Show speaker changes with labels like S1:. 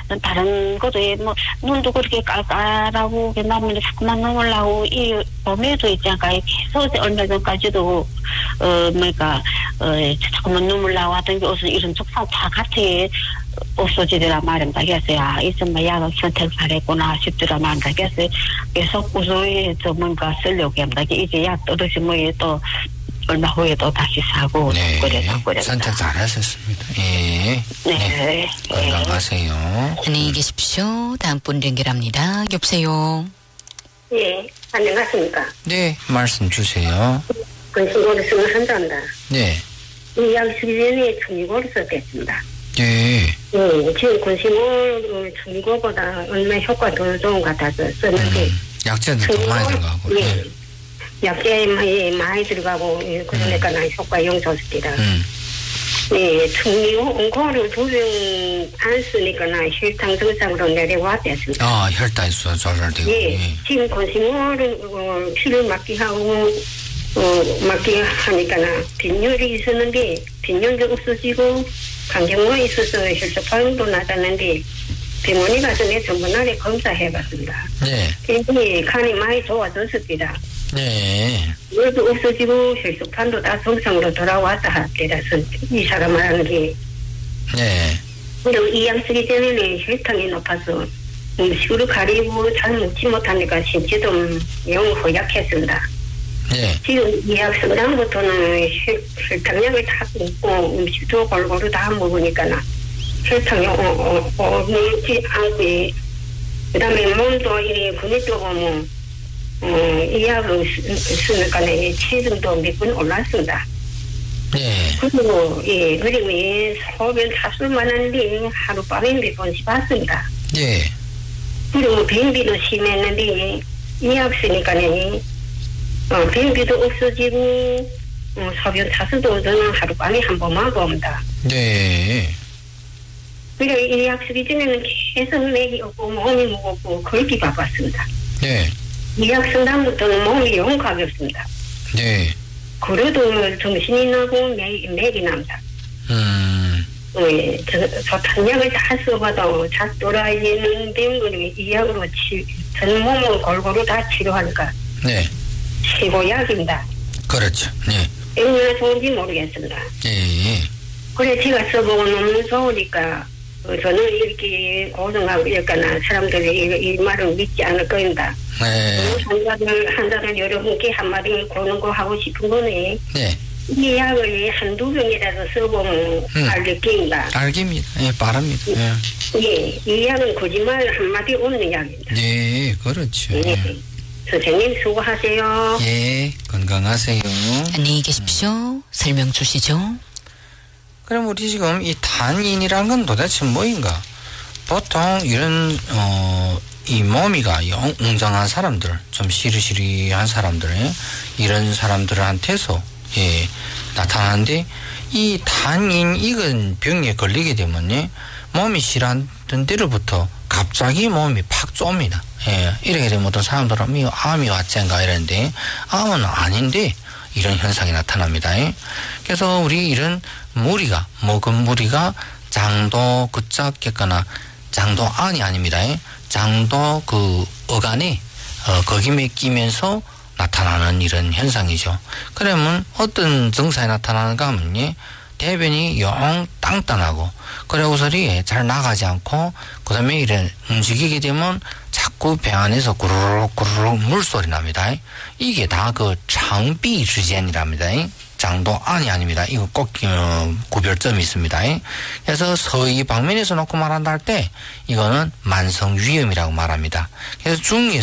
S1: 다른 것도 뭐 눈도 그렇게 깔깔하고 나면 자꾸만 눈물 나고 이 봄에도 있잖아. 계속 얼마 전까지도 뭐니까 자꾸만 눈물 나왔던 게 무슨 이런 족사 다 같이 없어지더라 말입니다. 그래서 이좀 약을 선택을 잘했구나 싶더라 말입니다. 그래서 계속 우수에 좀 뭔가 쓰려고 합니다. 이제 약 떨어지면 또 얼마 후에 또 다시 사고
S2: 네.
S1: 그래서
S2: 선택 잘하셨습니다. 예.
S1: 네.
S2: 건강하세요.
S3: 안녕히 계십시오. 다음 분 연결합니다. 여보세요.
S4: 예, 안녕하십니까.
S2: 네, 말씀 주세요.
S4: 건신고를 쓰는 환자입니다.
S2: 네.
S4: 이 약 쓰기 전에 중이고를 썼겠습니다.
S2: 네.
S4: 지금 건신고 중이고보다 얼마 효과 더 좋은 것 같아서 썼는데.
S2: 약재는 더 많이 들어가고.
S4: 예. 약재 많이 들어가고, 그러니까 난 효과 영좋습니다. 네, 중이고를 2병 안 쓰니까 나 혈당 정상으로 내려왔댔습니다.
S2: 혈당 조절되고.
S4: 예. 지금 건신고를 피를 맞게 하고, 맞게 하니까 빈혈이 있었는데 빈혈도 없어지고 간경화가 있어서 혈소판도 나타났는데 병원에 가서 내 전번날에 검사해봤습니다.
S2: 네.
S4: 굉장히 간이 많이 좋아졌습니다.
S2: 네.
S4: 혈도 없어지고 혈소판도 다 정상으로 돌아왔다 하더라서 의사가 말하는 게.
S2: 네.
S4: 그리고 이 약 쓰기 전에는 혈당이 높아서 음식으로 가리고 잘 먹지 못하니까 신체도 영 허약했습니다.
S2: 네. 지금
S4: 예약 성장부터는 혈당약을 다 먹고 음식도 골고루 다 먹으니까 혈당이 오르지 않고 그다음에 몸도 이래 근육도 보면 이 약을 쓰니까 체중도 몇 번 올랐습니다.
S2: 네.
S4: 그리고 그리고 소변 차술만 하는데 하룻밤에 몇 번씩 봤습니다.
S2: 네.
S4: 그리고 변비도 심했는데 이 약 쓰니까는 변비도 없어지고 소변 차수도 저는 하룻밤에 한 번만 봅니다.
S2: 네.
S4: 그래서 이 약 쓰기 전에는 계속 맥이 없고 몸이 무겁고 걸기 바빴습니다.
S2: 네.
S4: 이 약 쓴 다음부터는 몸이 영 가볍습니다.
S2: 네.
S4: 그래도 정신이 나고 맥이 납니다. 저 탄약을 다 써봐도 자 돌아지는 병을 이 약으로 전 몸을 골고루 다 치료하니까
S2: 네.
S4: 최고약입니다.
S2: 그렇죠. 네.
S4: 얼마나 좋은지 모르겠습니다.
S2: 네.
S4: 그래 제가 써보고 너무 좋으니까 저는 이렇게 고생하고 이랬거나 사람들이 이 말을 믿지 않을 겁니다.
S2: 네.
S4: 환자들 여러분께 한마디 고는 거 하고 싶은 거네.
S2: 네.
S4: 이 약을 한두 병이라도 써보면 알겠습니다.
S2: 알겠습니다. 예, 바랍니다.
S4: 예, 이 약은 거짓말 한마디 없는 약입니다.
S2: 네, 그렇죠.
S4: 네. 선생님 수고하세요.
S2: 예, 건강하세요.
S3: 안녕히 계십시오. 설명 주시죠.
S2: 그럼 우리 지금 이 단인이라는 건 도대체 뭐인가? 보통 이런 이 몸이가 영 웅장한 사람들, 좀 시리시리한 사람들, 이런 사람들한테서 나타나는데 이 단인 익은 병에 걸리게 되면 몸이 싫어하던 때로부터 갑자기 몸이 팍 좁니다. 이렇게 되면 어떤 사람들은 암이 왔젠가 이러는데 암은 아닌데 이런 현상이 나타납니다. 그래서 우리 이런 무리가 먹은 무리가 장도 그짝겠거나 장도 안이 아닙니다. 장도 그 어간에 거기에 끼면서 나타나는 이런 현상이죠. 그러면 어떤 증상이 나타나는가 하면 대변이 영 땅땅하고 그러고서리 잘 나가지 않고 그다음에 이런 움직이게 되면 자꾸 배 안에서 구르륵 구르륵 물소리 납니다. 이게 다 그 장비주젠이랍니다. 장도 안이 아닙니다. 이거 꼭 구별점이 있습니다. 그래서 서위 방면에서 놓고 말한다 할 때 이거는 만성 위염이라고 말합니다. 그래서 중에서